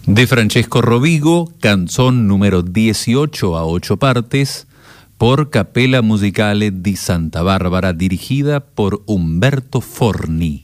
De Francesco Rovigo, canzone número 18 a 8 partes, por Capella Musicale di Santa Bárbara, dirigida por Umberto Forni.